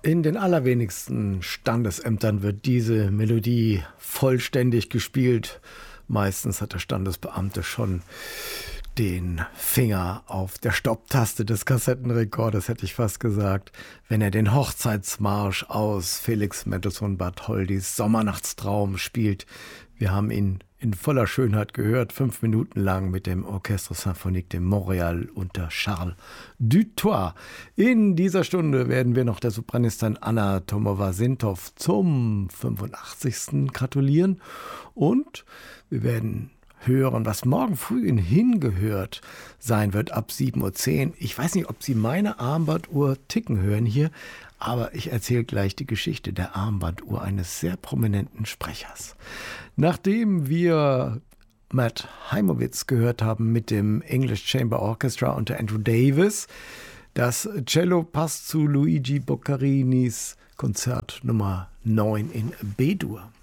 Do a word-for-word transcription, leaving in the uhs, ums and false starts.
In den allerwenigsten Standesämtern wird diese Melodie vollständig gespielt. Meistens hat der Standesbeamte schon den Finger auf der Stopptaste des Kassettenrekorders, hätte ich fast gesagt, wenn er den Hochzeitsmarsch aus Felix Mendelssohn Bartholdys Sommernachtstraum spielt. Wir haben ihn in voller Schönheit gehört, fünf Minuten lang mit dem Orchestre Symphonique de Montréal unter Charles Dutoit. In dieser Stunde werden wir noch der Sopranistin Anna Tomova-Sintow zum fünfundachtzigsten gratulieren und wir werden hören, was morgen früh in Hingehört sein wird, ab sieben Uhr zehn. Ich weiß nicht, ob Sie meine Armbanduhr ticken hören hier, aber ich erzähle gleich die Geschichte der Armbanduhr eines sehr prominenten Sprechers. Nachdem wir Matt Heimowitz gehört haben mit dem English Chamber Orchestra unter Andrew Davis, das Cello passt zu Luigi Boccarinis Konzert Nummer neun in B-Dur.